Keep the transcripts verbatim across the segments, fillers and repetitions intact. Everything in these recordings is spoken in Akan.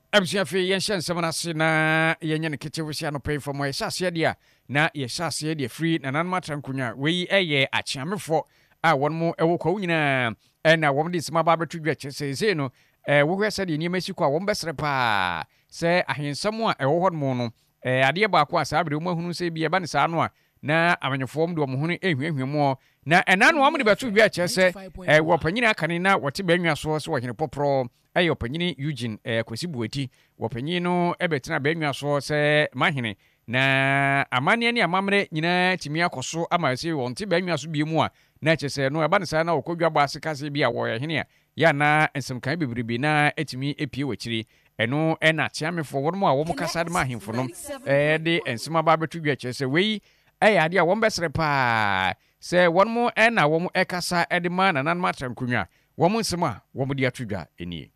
Absia fe yenshen semana sina yenye kete wusia no pay for mo yesase dia na yesase dia free na nan matrankunya we eye achiamefo a won mo ewo kwa nyina e na won di sima ba betu dwa cheseze no e wo hwese de ni masi kwa won besre pa se ahensam a ewo hon mo no e ade ba kwa sa abre mo hunu se bi e ba ne sa no a na amanyefo mo do mo hunu ehwiehwemo na ena no mo de betu dwa chese e wo panyina kane na wote banwa so so wo hene popro ayo panyini Eugene eh kwesi bueti wopanyi no ebetina banwa so se mahene na amane ne amamre nyina timi akoso amase wonte banwa so biemu a na chese no eba ne sa na okodwa ba ase kase bia wo hene a ya na ensemkan bebribi na etimi epie wachiri eno ena tiamefo wonmo a wo kasa de mahemfo no eh de ensema ba betu dwa chese wei aya ade a won besere pa se wonmo ena wo ekasa ede ma na nan matrankunwa wo nsema wo de atudwa enie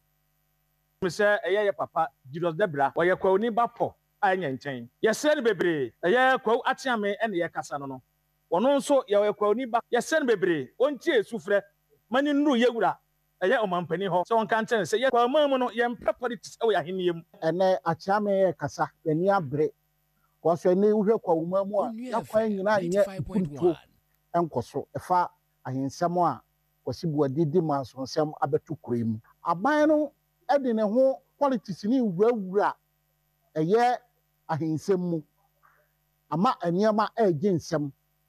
Mse eye papa Julius Debra wo ye kwa oni bapo anya nchen ye se ne bebre eye kwa atiame ene ye kasa no no wono nso ye kwa oni ba ye se ne bebre onti esufre mani nuru yewura eye omampani ho so wonka nchen se ye kwa mamu no ye mpa politics e wo yaheniem ene atiame ye kasa ye ni abre ko so ne uhwe kwa umamu a yakwa nyina nye kuntu enkoso efa ahensam a kwasibu adidi ma so nsem abetu kurem aban no edi ne ho politics ni wurawura eye ahensem mu ama eniema eje nsem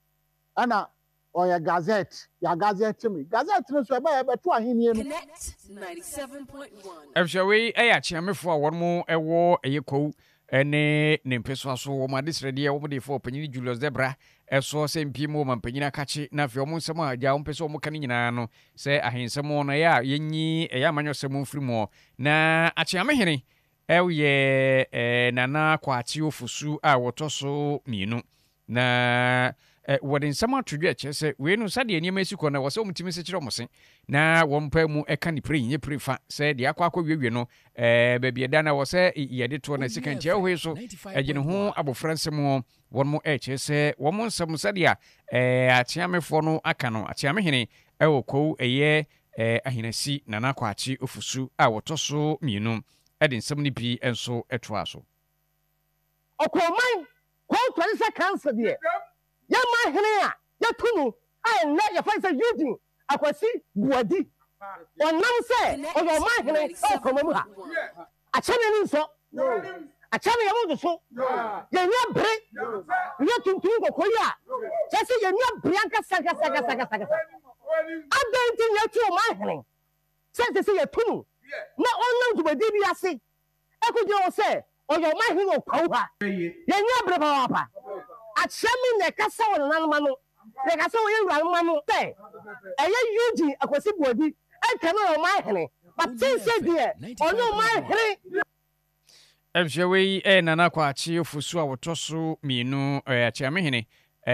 ana oya gazette ya gazette mi gazette no so ebe ebe to ahenie no ninety-seven point one Efshawe eya chiamefo a won mo ewo eye ko ene ne mpeso aso wo ma disrede wo de fo panyini Julius Debra eso se mpimo ma panyina kachi na fio mo nsem a ja wo mpeso mo kan nyina no se ahensem no ya yenyi eya manyosem mfrimo na achiamehene ewye eh, nana kwati ofusu a wotoso mienu na eh, wode nsama atudwe chese we no sade eniema esiko na wose omtimi se kire omose na wompa mu eka ni pre nye prefa se de akwa akwa wiwie no eh baabi eda na wose yede to na sekanti ehwe so agene ho abofransem won mu e chese won mu nsam sade a eh atiamefo no aka no atiamehene ewo ko eye eh ahinasi nana kwachi ofusu a wotoso mienu edi nsam ni bi enso etwa so okoman ko twani sa cancer de ya ma hene a ya tunu ai na ya fansa Eugene akwasi buadi onam se o yo ma hene o komamu ha a chane ni so a chane ya mu so ya nya bre ya tuntun ko koya chese ya nya bre anka saka saka saka saka adanti ya tu ma hene se se ya tunu na onam tu badi bi ase ekuje o se o yo ma hene o kwa ya nya bre pa pa achemi ne kasa wona nanma no ne kasa wo yewura nanma no te eye Eugene akwasi buodi e kana o ma hene but since there ono ma hene Efshawe e nana kwachi ofusu a wotoso mienu e achiamehene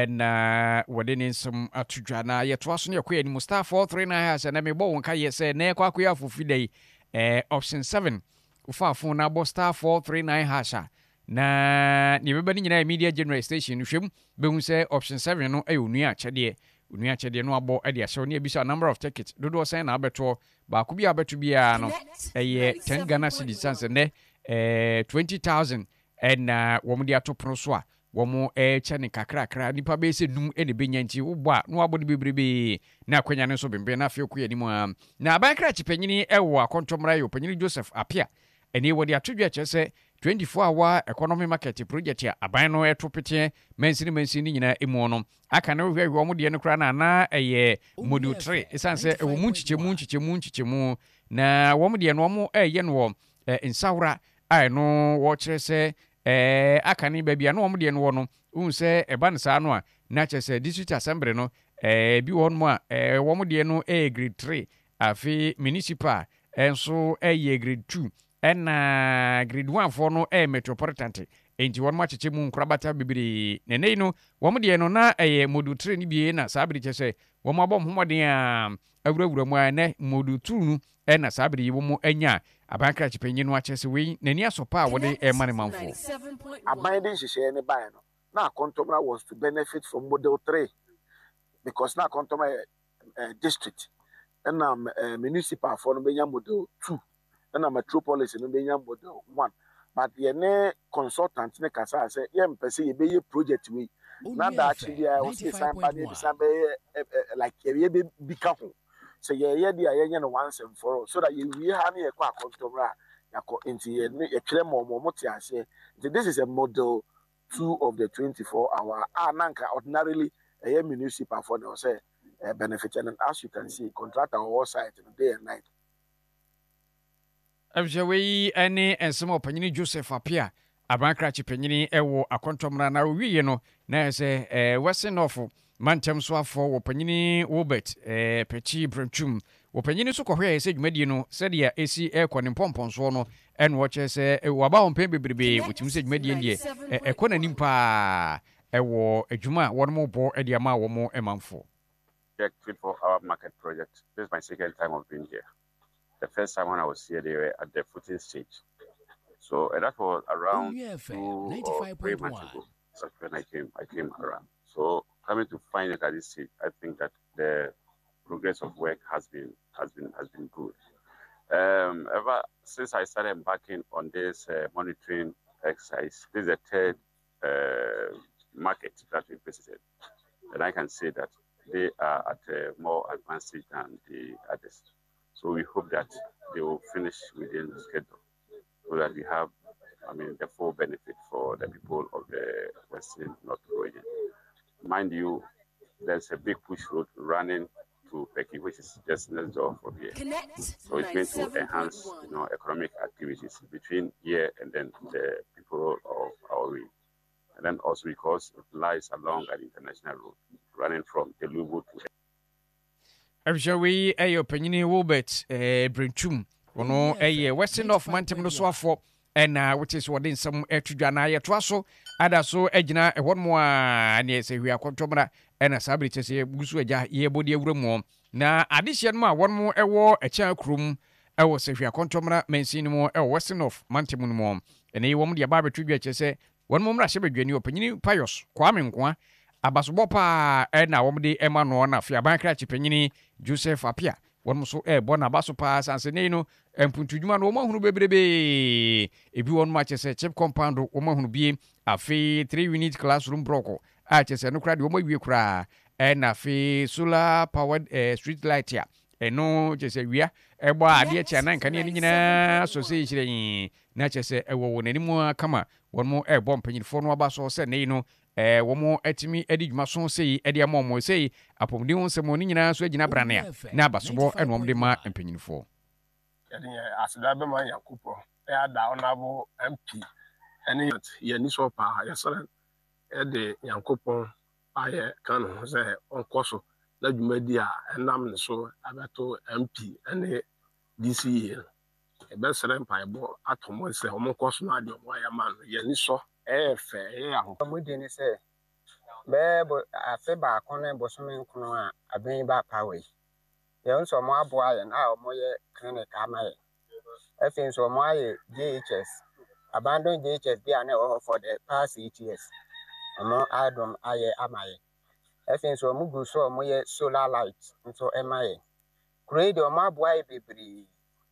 na wode ne nsem atudwa na yeto aso ne yakoya ni Mustafa four three nine has na me bo wonka yese na ekwa akoya afofidai eh option seven ufafo na bo star four three nine hasha na ni beba ni nyina media general station hwem behu se option seven no ayo nua chede nua chede no abo ade ahye ne ebisa number of tickets dodo sen na abeto ba ko bia abeto bia no eye ten Ghana cedis sanse ne eh twenty thousand and uh, wo de atopono so a wo mo eh chane kakra kakra nipa be se num ene benyanti wo bo a no abo de bebrebe na akwanya ne so bembe na afie ko yani mu na abankra chipanyini ewo akontomra yo panyini Joseph Apia ene wo de atodwa chese twenty-four hour economy market project ya aban no etopete mensini mensini nyina emu no aka na hwe hwe omde no kra na na eye module three esanse ewo munchiche munchiche munchiche mu na womde no omo eye no insawra ai no wo kyerese eh aka ni babia no omde no no unse eba nsa no a na kyerese district assembly no eh bi won mu a eh womde no e grade three afi municipal enso eye grade two ena grade one for no e metropolitan enti won ma cheche mu nkrabata bibiri nenei no wom de no na eye module three ni bie na sabiri chese wom abom homoden a awurawura mu ane module two no e na sabiri yi wom anya abankra chipenyi no achese we nani asopa wode e mane manfo aban din hihye ne ban no na Kontomra was to benefit from module three because na Kontomra uh, district and um, uh, municipal for no benya module two na metropolis no be model one but ye ne consultant ne kasa say ye mpese ye be project we na da actually I was say sign by be sign like ye be bika ho so ye ye dia ye nye no once and for all so that ye we ha ne ye kwa kontomra yako into ye ye twere mo mo mo ti ase. This is a model two of the twenty-four hour ah nanka ordinarily a municipal for the say uh, benefit and as you can see contract on all sides day and night. Abjawi any and some opinion Joseph Apia Abankrachi Penini ewo akontomra na wiye no na say eh western of mantem so afọ opanyini Wobet eh Pechi Brenchum opanyini so kohwe say dwumadi no said ya esi ekone pompon so no en wo che say waba hompe bebrebe wotim say dwumadi ndie ekona nimpa ewo adwuma wonmo bo ede ama wo mo emanfo. twenty-four hour market project. This is my second time of being here. The first time when I was here, they were at the footing stage. So uh, that was around two or three months ago. That's when I came, I came around. So coming to find it at this stage, I think that the progress of work has been has been has been good. Um, ever since I started embarking on this uh, monitoring exercise, this is the third uh, market that we visited, and I can say that they are at a more advanced stage than the others. So we hope that they will finish within the schedule so that we have, I mean, the full benefit for the people of the Western North region. Mind you, there's a big push road running to Peki, which is just next door from here. Connect so it's going to enhance, you know, economic activities between here and then the people of our region. And then also because it lies along an international road running from Elubu to Abjawi ayo panyini Wobet eh Brenchum ono eh Western of Mantem no so afọ ena which is within some etudwa na yeto so ada so agina ehon mo a na ese hwi akontomra ena sabri se busu agya ye bodi awuramu na adehye no a won mo ewo echa krum ewo se hwi akontomra mansin mo ewo Western of Mantem no mo ena yi wom de ba betudwa chese won mo mra hye bedwani opanyini Pius Kwame Nkoa abasobo pa ena wom de ema no na fia Abankrachi panyini Joseph Apia won so e bona baso pa sansene no empuntudwuma no mo hunu bebrebe ebi won ma chese chip compound wo mo hunu bie afi three unit classroom block a chese no kra de wo mo wie kra e na afi solar powered eh, street light ya eno chese wia e gba ade chia na nka ne nyina so se hire na chese e wo nanimu kama won mo e bom panyinfo no abaso se ne no eh womo atimi edi dwuma so sei edi amomo sei apomdi ho nsemo ni nyina so agina brane a na abasobo enom de ma empanyinfo yadi asida be man yakupo e ada onabo M P eni yani so pa yesere e de yankopon aye kan ho se onkoso na dwumadi a enam ne so abeto M P eni D C E e be sere mpa ebo atomo se omonkoso na de omo ya man yani so efe ya ho mudi ni se be bo afi ba kono bo so men kono a aben ba pawe ye nso mo abo aye na mo ye clinic amaye efe nso mo aye J H S abandon J H S bi ana for the past eight years mo adom aye amaye efe nso mo gu so mo ye solar light nso emaye create o mo abo aye bebri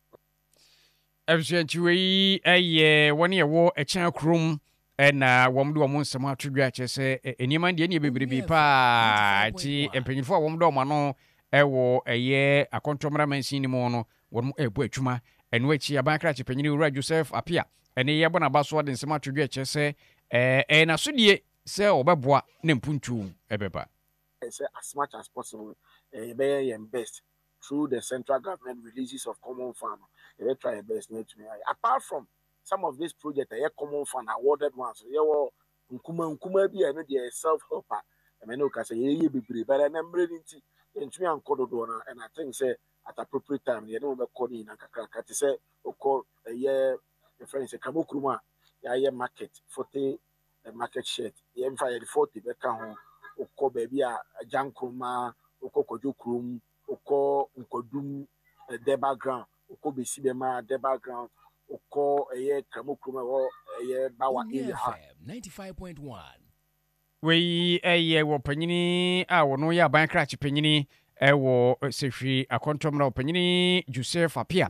Abjanchiwe aye woni ye wo echa krum ena wom do mo nsem atodwa chese enima de ne bebrebe pa ti empanyinfo a wom do mo no ewo eye akontomra mansin ni mo no wom ebu atwuma eno achi Abankrachi panyini Ura Joseph Apia ene ye bona baso de nsem atodwa chese eh eh na so de se obeboa na mpuntu ebeba say as much as possible eh be your best through the central government releases of common fund they try your best net me apart from some of these projects are common fund awarded ones. You know, nkuma nkuma bi eno dey self helper. I mean, no say ye be be but na mbre nti ntumi ankodo do na and I think say at appropriate time you know be call in kakra kati say okọ ye the friends say kamokruma ya ye market forty market share ye mfa ye forty be ka ho okọ ba bi a jankruma okọ kodokrum okọ nkodum the background okọ be si be ma the background Oko eye kamukuma wo eye bawa area ninety-five point one we eye wo panyini a wono ya Abankrachi panyini e wo sehwi akontomra panyini Joseph Apia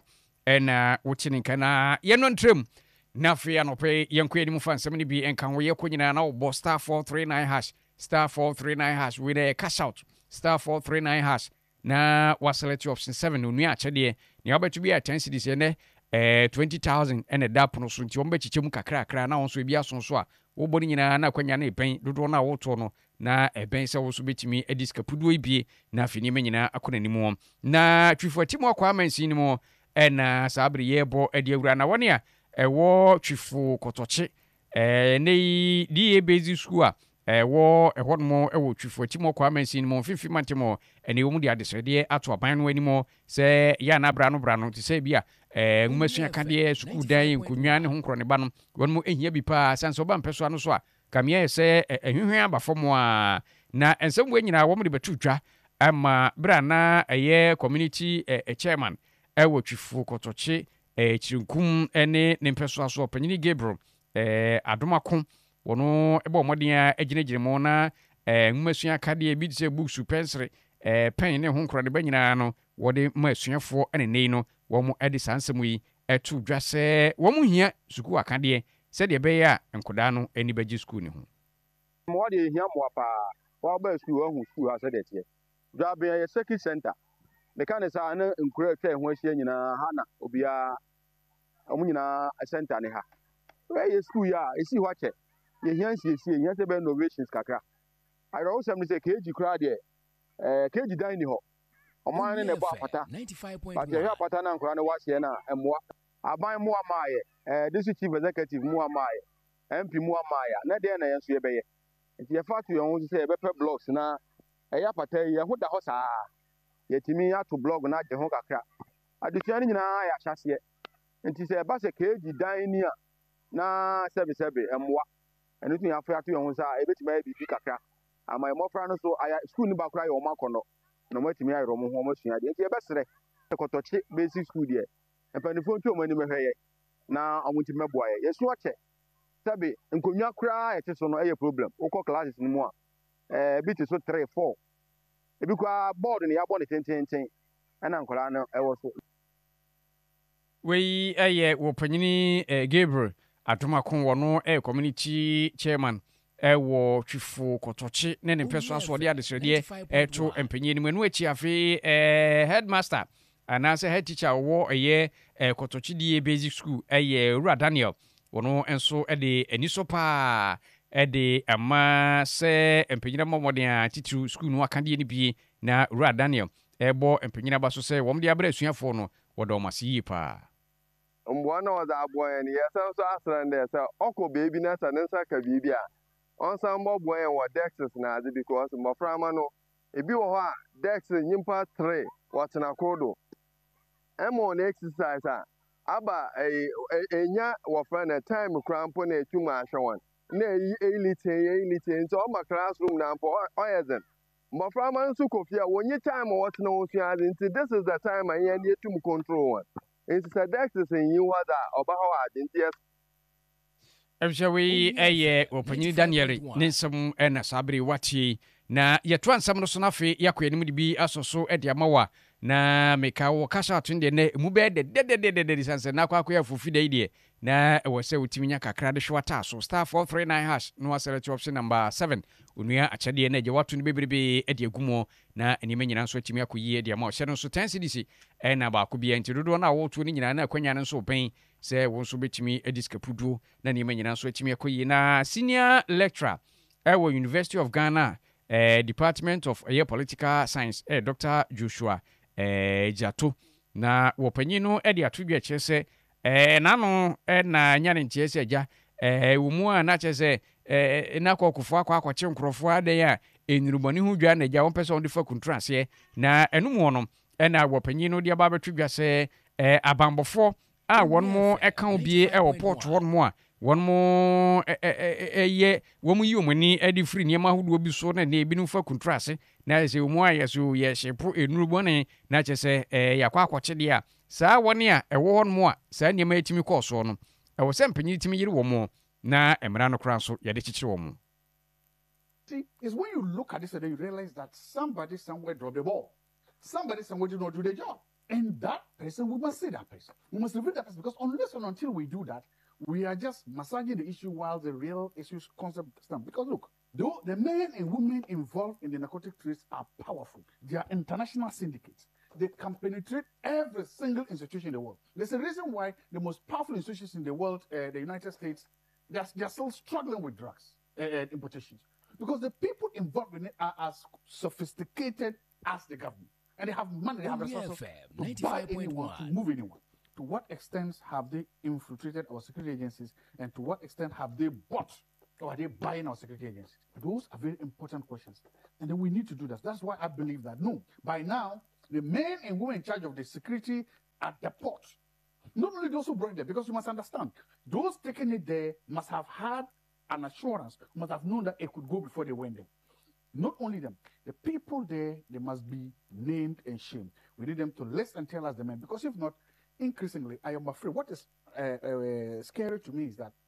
ɛna wotene kana yɛno ntrem na afei anɔpɛ yɛnkɔ anim fa nsɛm no bi ɛnka ho yɛkɔ nyinaa na wobɔ star four three nine hash star four three nine hash with a cash out star four three nine hash na waselect option seven onua akyɛdeɛ nea wobɛto bi a ten cedis ɛnɛ eh, twenty thousand ɛna da pono so nti wɔmbɛkyekyɛ mu kakrakra na wɔn so ebi aso so a wobɔ no nyinaa na akwanya no ɛbɛn dodoɔ no a wotɔ no na ɛbɛn sɛ wo so bɛtumi adi sikapuduo ibie na afei nneɛma nyinaa akɔ n'anim wɔ na twifo ati mu akɔ amansi no mu ɛna saa bere yɛbɔ adi awura na wɔne a ɛwɔ twifo kɔtɔkye ɛɛ ne yi D A basic school a ɛwɔ ɛhɔ nom ɛwɔ twifo ati mu akɔ amansi no mu mfimfini mante mu ɛna ɛwɔ mu de adesrɛdeɛ ato aban no anim sɛ yɛ anabra no bra no te sɛ bi a ɛɛ ngumasua kadeɛ sukuu dan nkonnwa ne ho nkorɔ ne ba no wɔn mu ehia bi paa sanso ɔba mpɛ so ano so a kamea sɛ ɛhwehwɛ aba fam a na nsɛm wɔ nyinaa wɔn de bɛto dwa ama bra na ɛyɛ community ɛ chairman ɛwɔ twifo kɔtɔkye ɛ kyirunkum ne ne mpɛ so aso ɔpanyini Gabriel ɛ adomako wɔn ɛbɔ ɔmɔden a ɛgyinagyina mu na ɛ ngumasua kadeɛ bi te sɛ books pensere ɛ pen ne ho nkorɔ ne ba nyinaa no wɔde ma asuafoɔ ɛne nei no wɔn ɛde saa nsɛm yi ɛto dwa sɛ wɔn hia sukuu akadeɛ sɛdeɛ ɛbɛyɛ a nkɔdaa no ani bɛgye sukuu ne ho. Mmoa deɛ ehia mmoa paa wɔaba sukuu ahu sukuu ha sɛdeɛ teɛ dwabea yɛ circuit center meka ne saa ne nkura atwa ho ahyia nyinaa ha na obiara ɔmo nyinaa center ne ha ɛyɛ sukuu yi a esi hɔ akyɛ yɛhia nsiesie yɛhia sɛ bɛyɛ innovations kakra ayɛwosɛm ne sɛ keegi koraa deɛ ɛɛ keegi dan ni hɔ ɔman ne na ɛbɔ apata pati ɛhwɛ apata na nkora ne wahyɛ na ɛmmoa aban mmoa maayɛ ɛɛ district chief executive mmoa maayɛ M P mmoa maayɛ na deɛ na yɛn nso yɛbɛyɛ nti yɛfa to yɛn ho sɛ yɛbɛpɛ blocks na ɛyɛ apata yi yɛho da hɔ saa yɛtumi ato blog na agye ho kakra adesua no nyinaa yɛ ahyɛseɛ nti sɛ ɛba sɛ keegi dan ni a na sɛbesɛbe ɛmmoa ɛno nso yɛafo ato yɛn ho saa ɛbɛtumi ayɛ biribi kakra ama mmɔfra no so aya sukuu no bakora yɛ wɔn akɔnɔ na wɔn atumi ayɛ wɔn ho wɔn asua deɛ nti yɛbɛsrɛ kɔtɔkye basic school deɛ mpanimfoɔ nti wɔn anim ɛhwɛ yɛ na wɔn ntumi mɛboa yɛ yɛsu akyɛ sɛbe nkonnwa koraa yɛte so no ɛyɛ problem wokɔ classes no mu a ɛɛ bi te so three four ebi koraa board no yɛabɔ ne tententen ɛna nkwadaa no ɛwɔ so. wei ɛyɛ wɔ panyini Gabriel adomako wɔ no ɛyɛ community chairman ɛwɔ twifo kɔtɔkye ne ne mpɛ so aso ɔde adesrɛdeɛ ɛto mpanyin no mu ɛno akyi afei ɛɛ headmaster anaasɛ head teacher wɔ ɛyɛ ɛɛ kɔtɔkye D A basic school ɛyɛ Owura Daniel wɔno nso ɛde ani so paa ɛde ama sɛ mpanyin mmɔmɔden a titiri school no akadeɛ no bie na Owura Daniel ɛbɔ mpanyin aba so sɛ wɔn de abrɛ asuafoɔ no wɔde wɔn ase yie paa. mboa na wɔdze aboa yɛn yɛsan so asrɛ ndɛ sɛ ɔkɔ beebi na sɛ ne nsa ka biribi a ɔnsan bɔboa yɛn wɔ dexes na adze because mmɔframa no ebi wɔ hɔ a dex nyimpa three wɔtena koro do ɛma wɔn exercise a aba ɛnya wɔfrɛ no time kora mpo na etum ahwɛ wɔn na eyi eyiliten eyiliten nti ɔma classroom na mpo ɔyɛ dzen mmɔframa nso kɔ fie a wɔnye time wɔtena wɔn sua adze nti this is the time a yɛn yɛtum control wɔn nti sɛ dexes nyi hɔ dze a ɔba hɔ adze nti yɛ ɛhwɛ wei ɛyɛ ɔpanyini Daniel ne nsɛm ɛna saa bere watie na yɛto ansɛm no so no afei yɛakɔ anim de bi asɔ so de ama wa na meka wɔ kasa ato no deɛ nɛ mu bɛyɛ dɛdɛdɛdɛdɛ sane sɛ na akɔ akɔyɛ afofi da yi deɛ na ɛwɔ sɛ wotumi nya kakra de hwe wataa so star four three nine hash na waselect option number seven onua akyɛdeɛ na agya wato no bebrebe de agu mu na nneɛma nyinaa nso atumi akɔ yie de ama ɔhyɛ no nso ten cedis ɛna baako bia nti dodoɔ no a wɔtoɔ no nyinaa na akwanya no nso bɛn sɛ wɔn nso bɛtumi adi sikapuduo na nneɛma nyinaa nso atumi akɔ yie na senior lecturer ɛwɔ University of Ghana eh, Department of eh, Political Science eh, Doctor Joshua eh, Jato na wɔpanyin no de ato dwa kyerɛ sɛ eh, n'ano eh, na nya ne nkyerɛ sɛ agya eh, wɔ mu a na kyerɛ sɛ eh, na akɔkɔfoɔ akɔ akɔkye nkurɔfoɔ adan a enurubɔne ho dwa na agya wɔn pɛ sɛ wɔn de fa kuntura aseɛ na ɛno mu no ɛna wɔpanyin no de aba abɛto dwa sɛ eh, abanbɔfoɔ a wɔn mo ɛka obie ɛwɔ port wɔn mo a wɔn mo ɛyɛ wɔn mo yi wɔn ani ɛde firi nneɛma ahodoɔ bi so na ne ebinom fa kuntura ase na sɛ wɔn a yɛ so yɛ hyepo enurubɔne na kyerɛ sɛ ɛɛ yakɔ akɔkye deɛ a saa wɔn a ɛwɔ hɔ mo a saa nneɛma etimi kɔɔ so no ɛwɔ sɛ mpanyin timi yiri wɔn mo na mmara no koraa nso yɛde kyekyere wɔn mo. See, it's when you look at this and then you realize that somebody somewhere dropped the ball. Somebody somewhere did not do the job. And that person, we must see that person. We must reveal that person because unless and until we do that, we are just massaging the issue while the real issues concept stand. Because look, the, the men and women involved in the narcotic trades are powerful. They are international syndicates. They can penetrate every single institution in the world. There's a reason why the most powerful institutions in the world, uh, the United States, they're, they're still struggling with drugs uh, uh, importations. Because the people involved in it are as sophisticated as the government. And they have money, they have resources to buy anyone, to move anyone. To what extent have they infiltrated our security agencies, and to what extent have they bought or are they buying our security agencies? Those are very important questions. And then we need to do that. That's why I believe that, no, by now, the men and women in charge of the security at the port, not only those who brought it there, because you must understand, those taking it there must have had an assurance, must have known that it could go before they went there. Not only them, the people there, they must be named and shamed. We need them to list and tell us the men, because if not, increasingly, I am afraid. What is uh, uh, scary to me is that.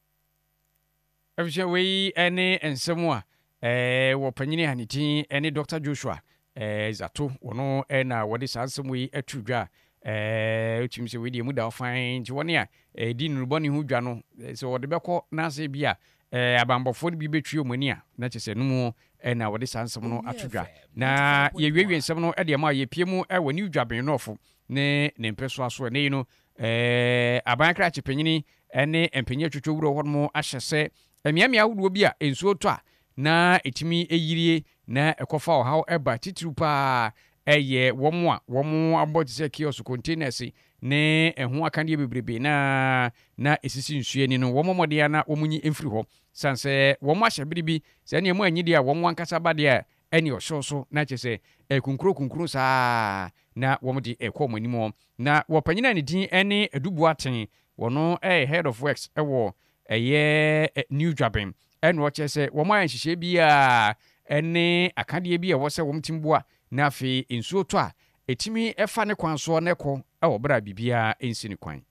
We any and somewhere, eh, wopanyini haniti any Doctor Joshua, eh, zato, ono, ena, what is handsome we a true eh, chimse we the muda fine, Juania, eh, din ruboni hujano, so the beko nase bia, eh, abambo for the betrio monia, not just a no, and now what is handsome no at true. Na ye we and some no ediama ye piemu, eh, when you drop in off, ne, ne peswa so ne, you know, eh, abankra chipeni, ene, and penya chuchuro one more ashase. Emiami awudo bi a ensuo to a na etimi eyirie na ekofa o how eba titru pa eye womo a womo aboti se kiosk containers ne eho akande bebrebe na na esisi nsue ni no womo mode na womunyi emfiri ho sanse womo ahye biribi se ne emu anyide a womo ankasa bade a eni ososo na chese ekunkuro kunkuro sa na womo di ekomanimo na wopanyina ne din ene edubu aten wono eh head of works ewo eye new jobbing and watch say woman hihye bia ene akade bia wo se wom timboa na afi ensuo to a etimi efa ne kwanso ne ko e wo bra bibia ensini kwan.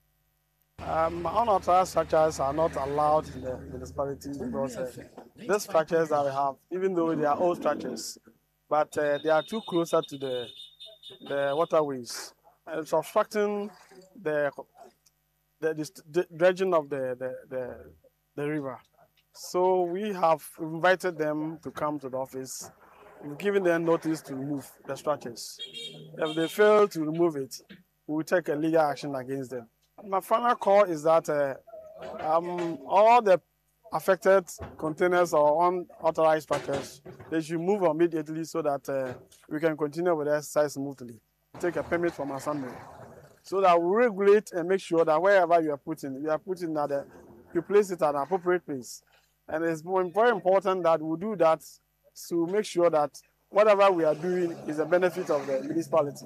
Um, unauthorized structures are not allowed in the municipality because uh, these structures that we have, even though they are old structures, but uh, they are too closer to the the waterways, and it's obstructing the the, the dredging of the, the, the, the river. So we have invited them to come to the office, giving them notice to remove the structures. If they fail to remove it, we will take a legal action against them. My final call is that uh, um, all the affected containers or unauthorized structures, they should move immediately so that uh, we can continue with the exercise smoothly. Take a permit from Assembly, so that we regulate and make sure that wherever you are putting, you are putting that uh, you place it at an appropriate place. And it's more, very important that we do that to make sure that whatever we are doing is a benefit of the municipality.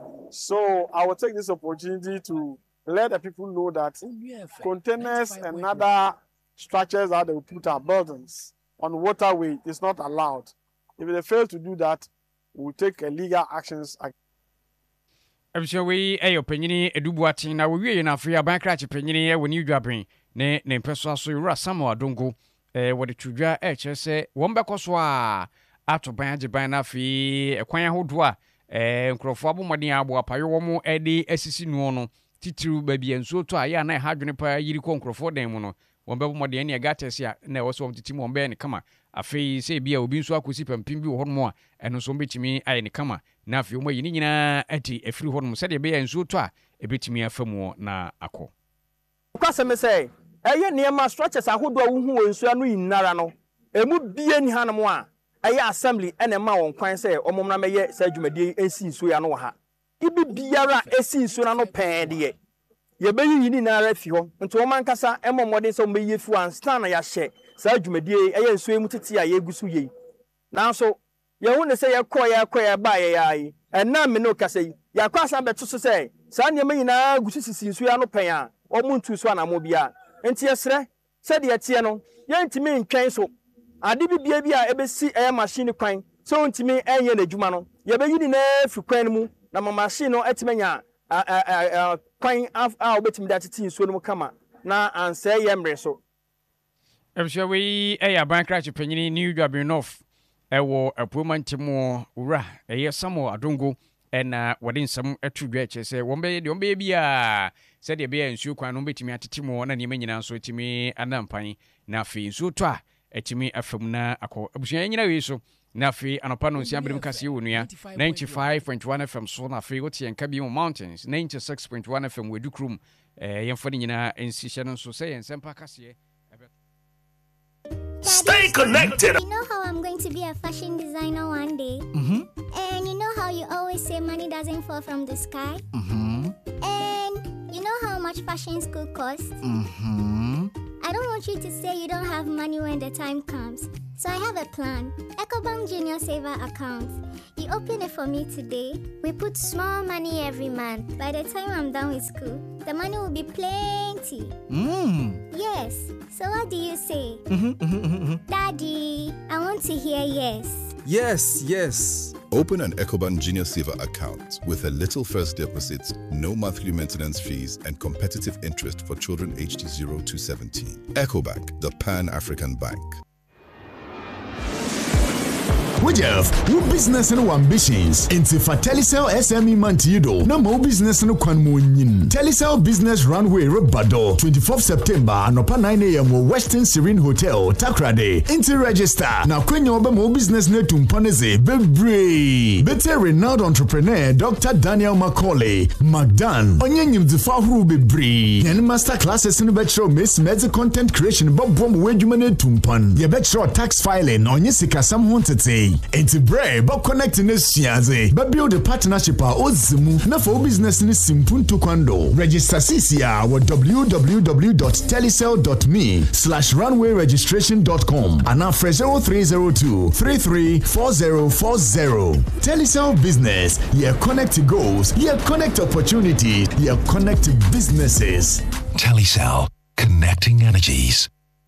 So I will take this opportunity to let the people know that containers and other structures that they will put our buildings on waterway is not allowed. If they fail to do that, we will take uh, legal actions. I'm sure we a opinion edubu atin na we na free abankra chepanyini e woni dwaben ne ne peso so yura Samuel Adongo eh wode twudwa e kyerese won bekoso a atoban agiban na fi ekwan ahodo a eh nkrofo abomodin abo apayo wo e de asisi nuo no titiru babi enso to a ya na ha dwene pa yiri ko nkrofo den mu no won bebomodin ne gatesi a na wo so titimu won be ne kama afei se bia obi nso akosi pampim bi wo ho mo a eno so betimi aye ne kama na afei omo yini nyina ati afiri ho no se de be ya nso to a ebetimi afamu na akọ kwasem se eye niema structures ahodo a wo hu nso anu yinara no emu bie ni hanam a eye assembly ene ma won kwan se omomna meye sa dwumadie ensi nso ya no ha ibi biara esi nso na no pɛn de ye ye be yini na ara fi ho nto wo mankasa emomode se mo ye fu an stand na ya hye sa dwumadie eye nso emu tete a ye gusu ye nanso ye hu ne se ye kɔ ye kɔ ye ba ye yayi enna me no kasa yi ya kwa san beto so se sa ne me nyina gusu sisi nso ya no pɛn a omu ntu so na mo bia enti esre se de tie no ye ntimi ntwen so ade bibia bia ebesi eh machine kwan so ntimi enye na dwuma no ye be yini na fi kwan mu na ma machine no etimenya kwan a obetimi da tete nsuo no kama na anse ye mre so ebsha we eh abankra chepanyini new dwabin off ewo apoma ntimo ura eye Samuel Adongo ɛna wɔde nsɛm atu dwa kyerɛ sɛ wɔn bɛyɛ deɛ wɔn bɛyɛ bia sɛdeɛ bɛyɛ nsuo kwan no bɛtumi atete mu na nneɛma nyinaa nso tumi anampan na afei nsuo tɔ a ɛtumi afam na akɔ abusua nyina wei so na afei anɔpa no nsia berem kaseɛ wɔ nua ninety-five point one F M so na afei wote yɛnka bi mu mountains ninety-six point one F M wɔ Adukrum eh yɛmfa ne nyinaa nsihyɛ no nso sɛ yɛn nsɛmpa kaseɛ. Stay connected. You know how I'm going to be a fashion designer one day? Mm-hmm. And you know how you always say money doesn't fall from the sky? Mm-hmm. And you know how much fashion school costs? Mm-hmm. I don't want you to say you don't have money when the time comes. So I have a plan. EcoBank Junior Saver account. You open it for me today. We put small money every month. By the time I'm done with school, the money will be plenty. Mm. Yes. So what do you say? Mm-hmm. Daddy, I want to hear yes. Yes, yes. Open an EcoBank Junior Saver account with a little first deposit, no monthly maintenance fees, and competitive interest for children aged zero to seventeen. EcoBank, the Pan-African Bank. Jeff, who business and ambitions into for Telecel S M E Mantido. No more business no kwan mo nyin. Telecel Business Runway Rebado, twenty-fourth September, anopa nine A M Western Serene Hotel, Takrade. Into register. Now kwen yoba mo business ne tumpaneze bebre. Better renowned entrepreneur Doctor Daniel Macaulay, Magdan. Onye nyim difa huru bebre. Yen master classes in betro Miss Meds content creation bob bom wedumane tumpan. Ye betro tax filing onye sika sam hontete. Enti bre ba connect ne siaze ba build a partnership a ozimu na for business ni simpunto kwando register cca wa w w w dot telecel dot me slash runway registration dot com and now fresh zero three zero two three three four zero four zero. Telecel Business, yeah, connect goals, yeah, connect opportunity, yeah, connect businesses. Telecel, connecting energies.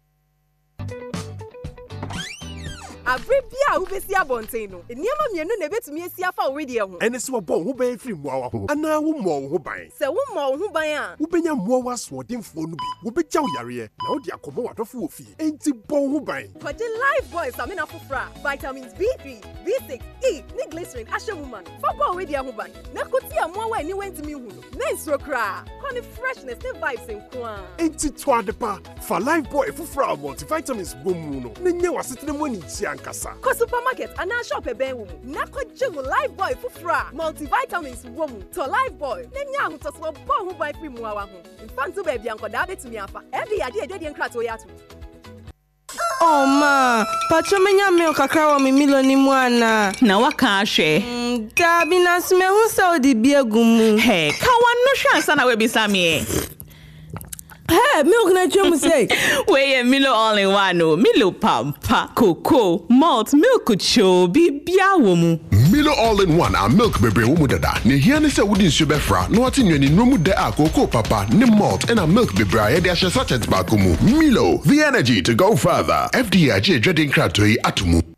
Abribia ubesi abonte no. Eniema mienu na betumi asia fa owedi ho. Ene se wo ho ban firi muawa ho. Ana wo mo ho ban. Se wo mo ho ban a, wo benya muawa so odemfo no bi. Wo beja wo yare na wo de akomo wadofo wo fi. Enti bon ho ban. Kwaje live boys amina fufra. Vitamins B three, B six, E, ni glycerin ashemuman. Fa bo owedi ho ban. Na koti amuawa ni wentimi hu no. Na nsuro kra. Koni freshness ne vibes nko a. Enti to adepa. Fa live boy fufra multivitamins bomu no. Na nya wasetene mo ni tia nkasa. Ko supermarket and na shop ebe wo. Na ko jimu live boy fufra multivitamins womu. To live boy. Na nya hu to so bo hu ban free muawa ho. Infantu ba bia nkoda betumi afa. Every ade ade nkrato ya to. Oh ma, pacho menya milk kakra wa mi milo ni mwana. Na waka ahwe. Mm, dabi na sme hu sa odi biegumu. Hey, ka wano hwa ansa na we bisa me. Hey, milk na chum say. We Milo all in one no. Milo pampa, cocoa, malt, milk cho bibia wo mu. Milo all in one a milk bebre wo mu dada. Ne hia ne se wodi nsu befra, no ati nwani no mu de a cocoa papa, ne malt and a milk bebre a de ahye sachet ba ko mu. Milo, the energy to go further. F D A je dredin krato yi atumu.